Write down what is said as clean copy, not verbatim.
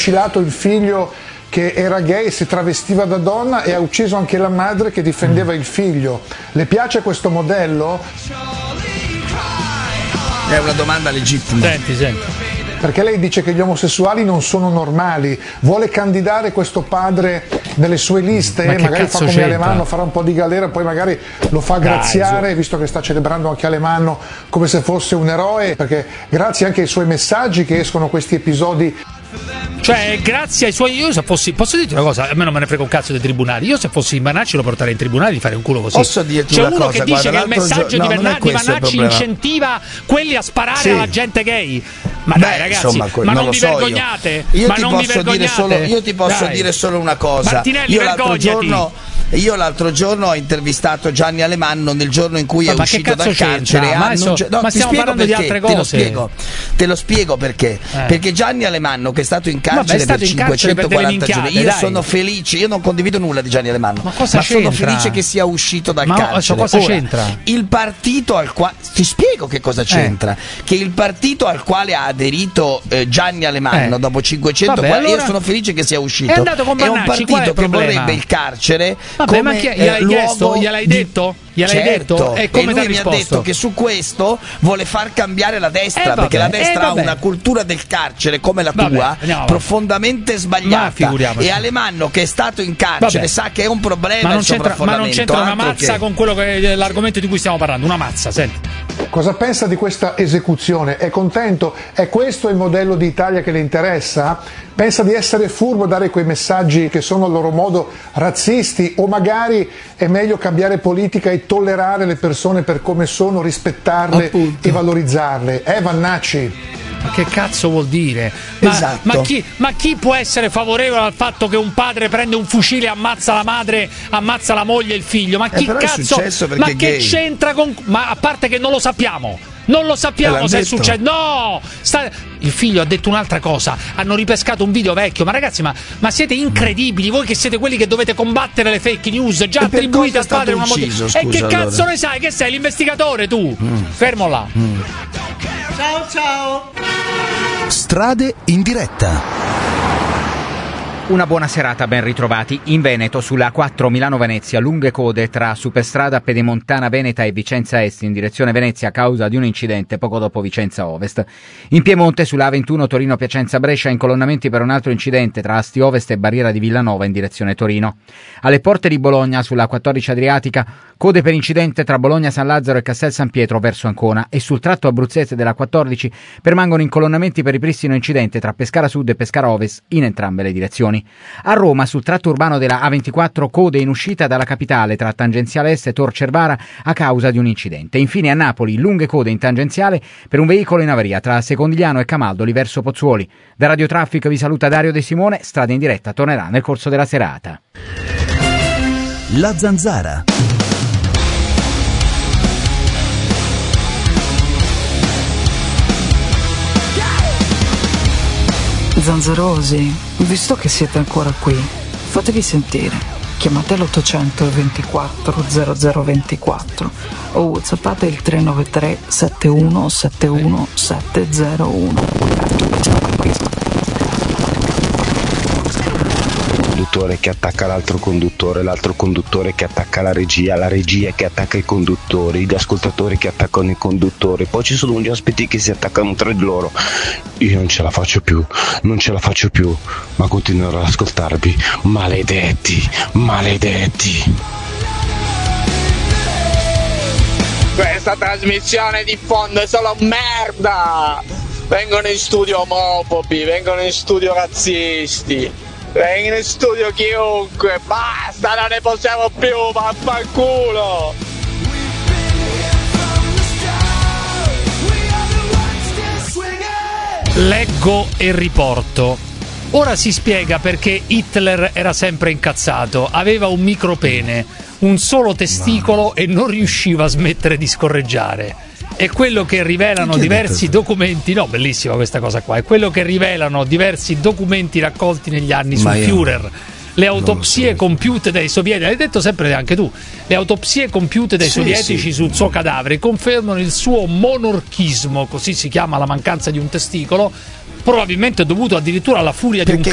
fucilato il figlio che era gay, si travestiva da donna e ha ucciso anche la madre che difendeva il figlio. Le piace questo modello? È una domanda legittima. Senti. Perché lei dice che gli omosessuali non sono normali, vuole candidare questo padre nelle sue liste, magari fa come Alemanno, farà un po' di galera, poi magari lo fa graziare, visto che sta celebrando anche Alemanno come se fosse un eroe, perché grazie anche ai suoi messaggi che escono questi episodi. Cioè, grazie ai suoi. Io se fossi. Posso dirti una cosa? A me non me ne frega un cazzo dei tribunali. Io se fossi Vannacci lo porterei in tribunale di fare un culo così. Posso dirti c'è una uno cosa, che dice guarda, che il messaggio di Vannacci incentiva quelli a sparare alla gente gay. Ma dai, ragazzi, insomma, ma non vi vergognate? Io ti posso dire solo una cosa. Martinelli, io l'altro giorno ho intervistato Gianni Alemanno nel giorno in cui è uscito dal carcere. Ma stiamo parlando di altre cose. Te lo spiego perché. Perché Gianni Alemanno, che è stato in carcere per 540 giorni, io sono felice, io non condivido nulla di Gianni Alemanno, ma sono felice che sia uscito dal carcere. Cosa c'entra? Il partito al quale ti spiego che cosa c'entra. Che il partito al quale ha aderito Gianni Alemanno dopo 540, io sono felice che sia uscito. È andato con Vannacci, è un partito che vorrebbe il carcere. Vabbè, ma gliel'hai chiesto? Gliel'hai detto? Detto? E come lui mi ha detto che su questo vuole far cambiare la destra, perché la destra ha una cultura del carcere come la tua profondamente sbagliata, e Alemanno, che è stato in carcere, sa che è un problema. Ma non c'entra una mazza con quello che è l'argomento di cui stiamo parlando. Una mazza, senti. Cosa pensa di questa esecuzione? È contento? È questo il modello di Italia che le interessa? Pensa di essere furbo, dare quei messaggi che sono a loro modo razzisti, o magari è meglio cambiare politica e tollerare le persone per come sono, rispettarle e valorizzarle? Vannacci? Ma che cazzo vuol dire? Ma chi può essere favorevole al fatto che un padre prende un fucile e ammazza la madre, ammazza la moglie e il figlio? Ma chi cazzo? Ma che c'entra con. Ma a parte che non lo sappiamo. Non lo sappiamo se è successo. No! Il figlio ha detto un'altra cosa. Hanno ripescato un video vecchio. Ma ragazzi, ma siete incredibili. Voi che siete quelli che dovete combattere le fake news, già attribuite a padre una moglie. E che cazzo ne sai? Che sei l'investigatore tu? Fermo là. Ciao. Strade in diretta. Una buona serata, ben ritrovati. In Veneto, sulla A4 Milano-Venezia, lunghe code tra Superstrada Pedemontana Veneta e Vicenza Est in direzione Venezia a causa di un incidente poco dopo Vicenza Ovest. In Piemonte, sulla A21 Torino-Piacenza-Brescia, incolonnamenti per un altro incidente tra Asti Ovest e Barriera di Villanova in direzione Torino. Alle porte di Bologna, sulla A14 Adriatica, code per incidente tra Bologna San Lazzaro e Castel San Pietro verso Ancona, e sul tratto abruzzese della A14 permangono incolonnamenti per ripristino incidente tra Pescara Sud e Pescara Ovest in entrambe le direzioni. A Roma, sul tratto urbano della A24, code in uscita dalla capitale tra Tangenziale Est e Tor Cervara a causa di un incidente. Infine a Napoli, lunghe code in tangenziale per un veicolo in avaria tra Secondigliano e Camaldoli verso Pozzuoli. Da Radio Traffico vi saluta Dario De Simone. Strada in diretta tornerà nel corso della serata. La Zanzara. Zanzarosi, visto che siete ancora qui, fatevi sentire. Chiamate l'800 24 0024 o whatsappate il 393 71 71 701. Conduttore che attacca l'altro conduttore che attacca la regia che attacca i conduttori, gli ascoltatori che attaccano i conduttori, poi ci sono gli ospiti che si attaccano tra di loro. Io non ce la faccio più, ma continuerò ad ascoltarvi. Maledetti. Questa trasmissione diffonde solo merda. Vengono in studio omofobi, vengono in studio razzisti, vengono in studio chiunque. Basta, non ne possiamo più, vaffanculo. Leggo e riporto. Ora si spiega perché Hitler era sempre incazzato, aveva un micropene, un solo testicolo e non riusciva a smettere di scorreggiare. È quello che rivelano diversi documenti. No, bellissima questa cosa qua. È quello che rivelano diversi documenti raccolti negli anni sul Führer. Le autopsie compiute dai sovietici, l'hai detto sempre anche tu, le autopsie compiute dai sovietici sul suo cadavere confermano il suo monorchismo, così si chiama la mancanza di un testicolo, probabilmente dovuto addirittura alla furia di un cane.